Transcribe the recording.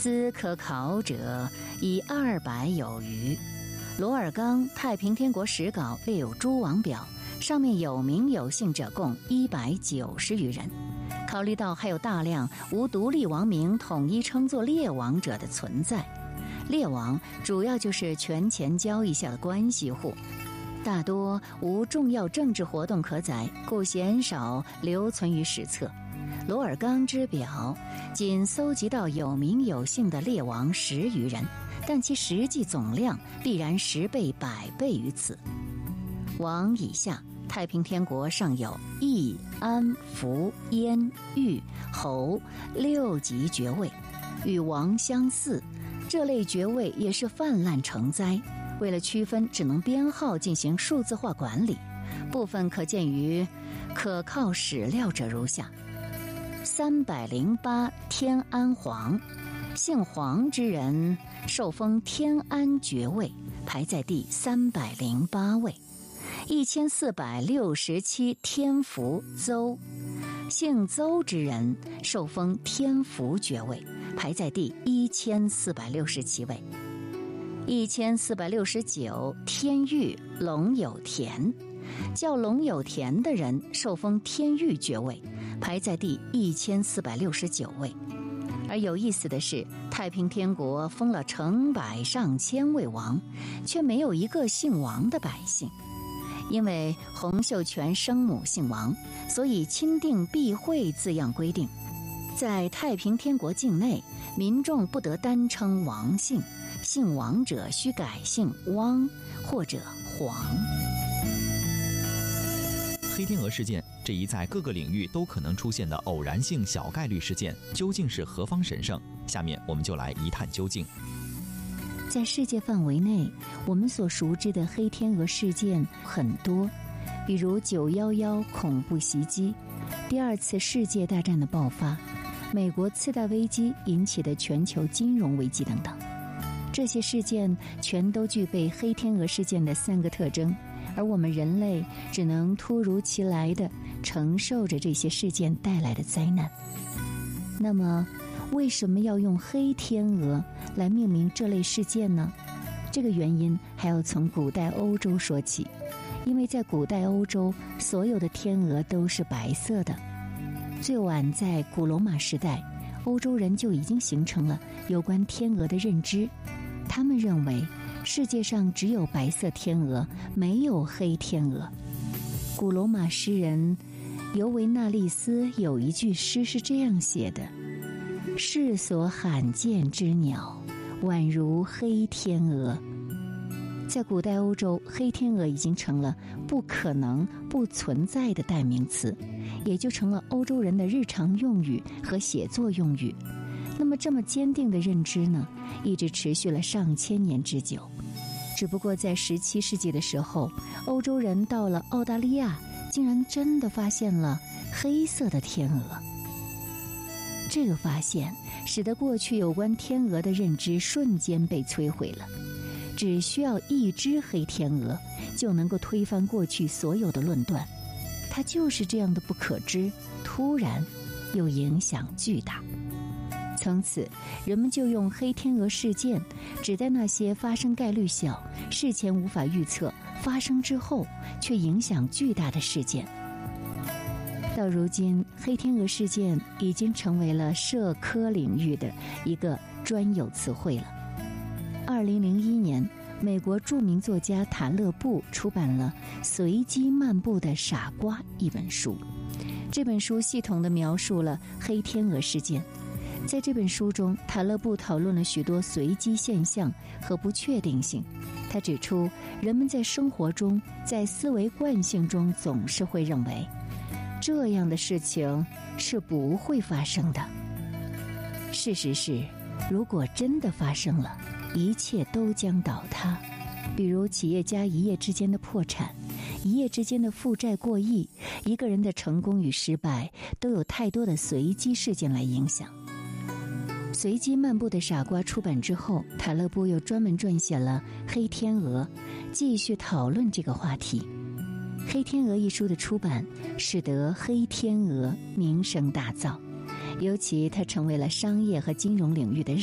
兹可考者以200有余。罗尔纲太平天国史稿列有诸王表，上面有名有姓者共190余人。考虑到还有大量无独立王名统一称作列王者的存在，列王主要就是权钱交易下的关系户，大多无重要政治活动可载，故鲜少留存于史册。罗尔纲之表仅搜集到有名有姓的列王10余人，但其实际总量必然10倍100倍于此。王以下，太平天国尚有义、安、福、燕、豫、侯6级爵位，与王相似。这类爵位也是泛滥成灾，为了区分，只能编号进行数字化管理。部分可见于可靠史料者如下：308天安皇，姓黄之人受封天安爵位，排在第308位。1467天福邹，姓邹之人受封天福爵位，排在第1467位。1469天玉龙有田，叫龙有田的人受封天玉爵位，排在第1469位。而有意思的是，太平天国封了成百上千位王，却没有一个姓王的百姓。因为洪秀全生母姓王，所以钦定避讳字样规定，在太平天国境内，民众不得单称王姓，姓王者需改姓汪或者黄。 黑天鹅事件这一在各个领域都可能出现的偶然性小概率事件，究竟是何方神圣？下面我们就来一探究竟。 在世界范围内，我们所熟知的黑天鹅事件很多，比如911恐怖袭击、第2次世界大战的爆发、美国次贷危机引起的全球金融危机等等。这些事件全都具备黑天鹅事件的3个特征，而我们人类只能突如其来地承受着这些事件带来的灾难。那么，为什么要用黑天鹅来命名这类事件呢？这个原因还要从古代欧洲说起，因为在古代欧洲，所有的天鹅都是白色的。最晚在古罗马时代，欧洲人就已经形成了有关天鹅的认知。他们认为世界上只有白色天鹅，没有黑天鹅。古罗马诗人尤维纳利斯有一句诗是这样写的：世所罕见之鸟，宛如黑天鹅。在古代欧洲，黑天鹅已经成了不可能不存在的代名词，也就成了欧洲人的日常用语和写作用语。那么这么坚定的认知呢，一直持续了上千年之久。只不过在17世纪的时候，欧洲人到了澳大利亚，竟然真的发现了黑色的天鹅。这个发现使得过去有关天鹅的认知瞬间被摧毁了。只需要一只黑天鹅，就能够推翻过去所有的论断。它就是这样的不可知，突然又影响巨大。从此，人们就用黑天鹅事件指代那些发生概率小、事前无法预测、发生之后却影响巨大的事件。到如今，黑天鹅事件已经成为了社科领域的一个专有词汇了。2001年，美国著名作家塔勒布出版了《随机漫步的傻瓜》一本书。这本书系统地描述了黑天鹅事件。在这本书中，塔勒布讨论了许多随机现象和不确定性。他指出，人们在生活中，在思维惯性中总是会认为这样的事情是不会发生的。事实是，如果真的发生了，一切都将倒塌。比如企业家一夜之间的破产，一夜之间的负债过亿，一个人的成功与失败都有太多的随机事件来影响。随机漫步的傻瓜出版之后，塔勒布又专门撰写了黑天鹅，继续讨论这个话题。黑天鹅一书的出版使得黑天鹅名声大噪，尤其它成为了商业和金融领域的